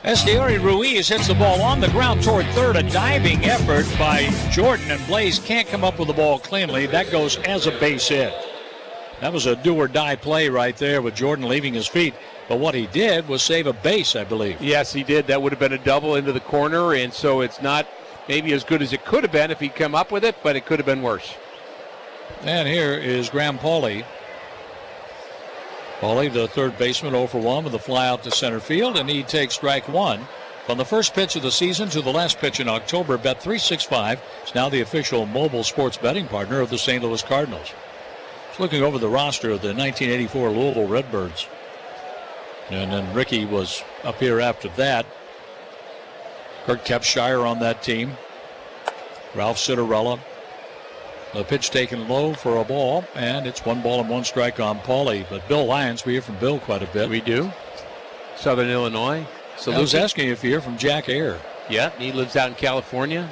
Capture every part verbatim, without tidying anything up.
Estiuri Ruiz hits the ball on the ground toward third. A diving effort by Jordan, and Blaze can't come up with the ball cleanly. That goes as a base hit. That was a do-or-die play right there with Jordan leaving his feet. But what he did was save a base, I believe. Yes, he did. That would have been a double into the corner, and so it's not maybe as good as it could have been if he'd come up with it, but it could have been worse. And here is Graham Pauley. Pauley, the third baseman, oh for one with a fly out to center field, and he takes strike one. From the first pitch of the season to the last pitch in October, Bet three sixty-five is now the official mobile sports betting partner of the Saint Louis Cardinals. Just looking over the roster of the nineteen eighty-four Louisville Redbirds. And then Ricky was up here after that. Kurt Kepshire on that team. Ralph Citarella. The pitch taken low for a ball, and it's one ball and one strike on Pauley. But Bill Lyons, we hear from Bill quite a bit. We do. Southern Illinois. So I was asking if you hear from Jack Ayer. Yeah, he lives out in California.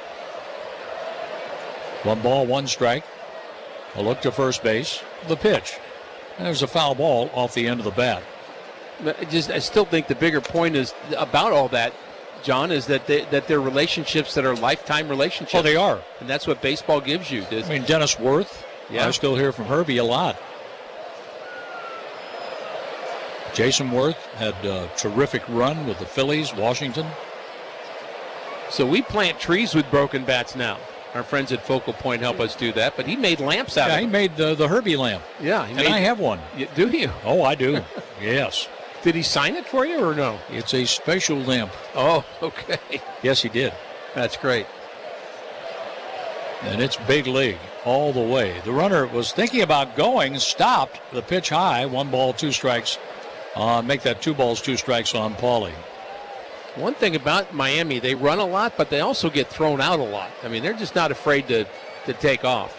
One ball, one strike. A look to first base. The pitch. And there's a foul ball off the end of the bat. I just, I still think the bigger point is about all that, John, is that they, that they're relationships that are lifetime relationships. Oh, they are. And that's what baseball gives you. I mean, Dennis Worth. Yeah. I still hear from Herbie a lot. Jason Worth had a terrific run with the Phillies, Washington. So we plant trees with broken bats now. Our friends at Focal Point help us do that, but he made lamps out yeah, of it. he made the, the Herbie lamp. Yeah. He and made, I have one. Do you? Oh, I do. Yes. Did he sign it for you or no? It's a special lamp. Oh, okay. Yes, he did. That's great. And it's big league all the way. The runner was thinking about going, stopped, the pitch high, one ball, two strikes. Uh, make that two balls, two strikes on Pauley. One thing about Miami, they run a lot, but they also get thrown out a lot. I mean, they're just not afraid to, to take off.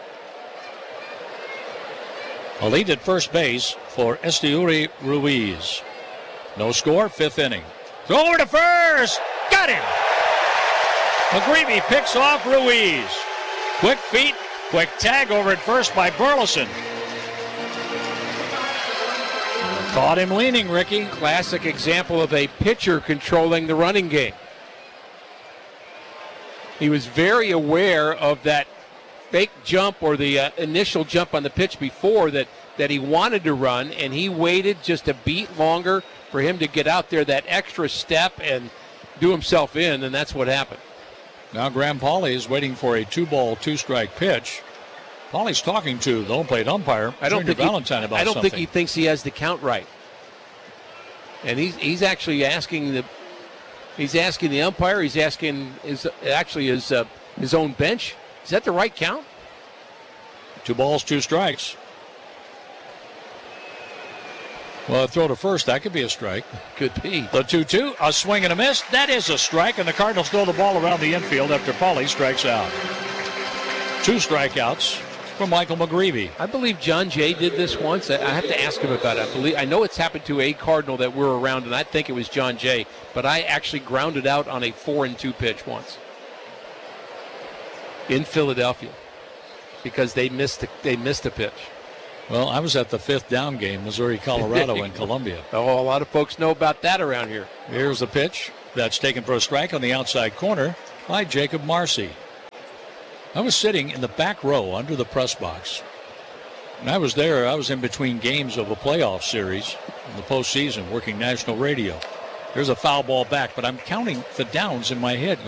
A lead at first base for Estiuri Ruiz. No score, fifth inning. Throw over to first. Got him. McGreevy picks off Ruiz. Quick feet, quick tag over at first by Burleson. Caught him leaning, Ricky. Classic example of a pitcher controlling the running game. He was very aware of that fake jump or the uh, initial jump on the pitch before that, that he wanted to run, and he waited just a beat longer for him to get out there that extra step and do himself in, and that's what happened. Now Graham Pauley is waiting for a two-ball, two-strike pitch. Pauley's talking to the home plate umpire, I don't think Valentine, he, about I don't something. think he thinks he has the count right. And he's he's actually asking the he's asking the umpire. He's asking his actually his uh, his own bench. Is that the right count? Two balls, two strikes. Well, a throw to first, that could be a strike. Could be. The two two, a swing and a miss. That is a strike, and the Cardinals throw the ball around the infield after Pauley strikes out. Two strikeouts from Michael McGreevy. I believe John Jay did this once. I have to ask him about it. I believe I know it's happened to a Cardinal that we're around, and I think it was John Jay. But I actually grounded out on a four and two pitch once in Philadelphia because they missed the, they missed a pitch. Well, I was at the fifth down game, Missouri, Colorado, in Columbia. Oh, a lot of folks know about that around here. Here's the pitch that's taken for a strike on the outside corner by Jacob Marcy. I was sitting in the back row under the press box. And I was there. I was in between games of a playoff series in the postseason working national radio. There's a foul ball back, but I'm counting the downs in my head.